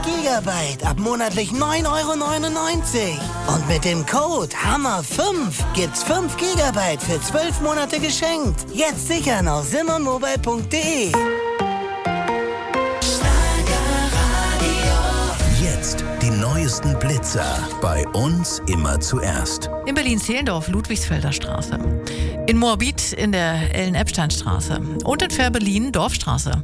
Gigabyte ab monatlich 9,99 €. Und mit dem Code HAMMER5 gibt's 5 Gigabyte für 12 Monate geschenkt. Jetzt sichern auf simmermobile.de. Jetzt die neuesten Blitzer. Bei uns immer zuerst. In Berlin-Zehlendorf, Ludwigsfelder Straße. In Moabit in der Ellen-Epstein-Straße. Und in Fehrbellin, Dorfstraße.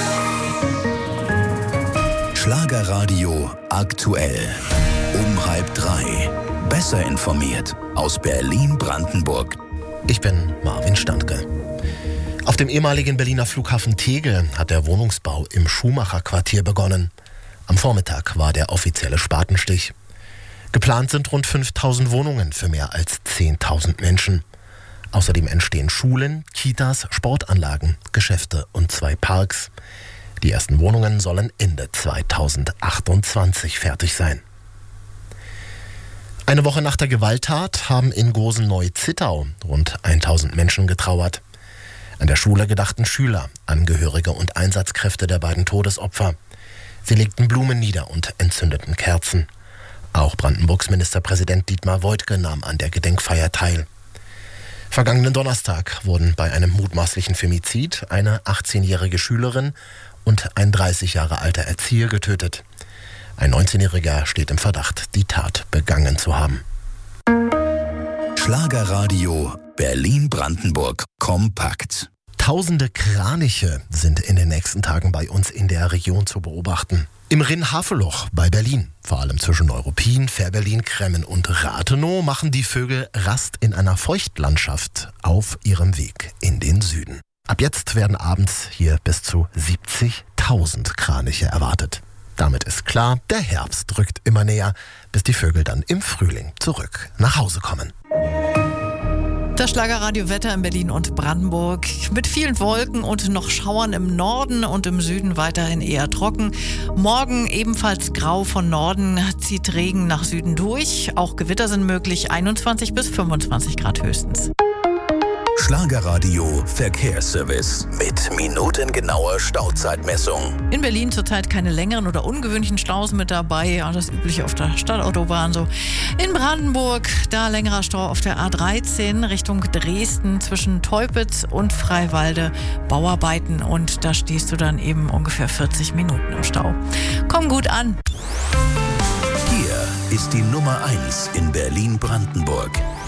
Schlagerradio aktuell. Um 2:30. Besser informiert aus Berlin-Brandenburg. Ich bin Marvin Standke. Auf dem ehemaligen Berliner Flughafen Tegel hat der Wohnungsbau im Schumacher-Quartier begonnen. Am Vormittag war der offizielle Spatenstich. Geplant sind rund 5.000 Wohnungen für mehr als 10.000 Menschen. Außerdem entstehen Schulen, Kitas, Sportanlagen, Geschäfte und 2 Parks. Die ersten Wohnungen sollen Ende 2028 fertig sein. Eine Woche nach der Gewalttat haben in Gosen-Neu-Zittau rund 1.000 Menschen getrauert. An der Schule gedachten Schüler, Angehörige und Einsatzkräfte der beiden Todesopfer. Sie legten Blumen nieder und entzündeten Kerzen. Auch Brandenburgs Ministerpräsident Dietmar Woidke nahm an der Gedenkfeier teil. Vergangenen Donnerstag wurden bei einem mutmaßlichen Femizid eine 18-jährige Schülerin und ein 30 Jahre alter Erzieher getötet. Ein 19-Jähriger steht im Verdacht, die Tat begangen zu haben. Schlagerradio Berlin-Brandenburg kompakt. Tausende Kraniche sind in den nächsten Tagen bei uns in der Region zu beobachten. Im Rinn-Haveloch bei Berlin, vor allem zwischen Neuruppin, Fehrbellin, Kremmen und Rathenow, machen die Vögel Rast in einer Feuchtlandschaft auf ihrem Weg in den Süden. Ab jetzt werden abends hier bis zu 70.000 Kraniche erwartet. Damit ist klar, der Herbst rückt immer näher, bis die Vögel dann im Frühling zurück nach Hause kommen. Das Schlagerradio-Wetter in Berlin und Brandenburg mit vielen Wolken und noch Schauern im Norden und im Süden weiterhin eher trocken. Morgen ebenfalls grau von Norden, zieht Regen nach Süden durch. Auch Gewitter sind möglich, 21 bis 25 Grad höchstens. Schlagerradio Verkehrsservice mit minutengenauer Stauzeitmessung. In Berlin zurzeit keine längeren oder ungewöhnlichen Staus mit dabei. Ja, das übliche auf der Stadtautobahn so. In Brandenburg, da längerer Stau auf der A13 Richtung Dresden zwischen Teupitz und Freiwalde. Bauarbeiten und da stehst du dann eben ungefähr 40 Minuten im Stau. Komm gut an. Hier ist die Nummer 1 in Berlin-Brandenburg.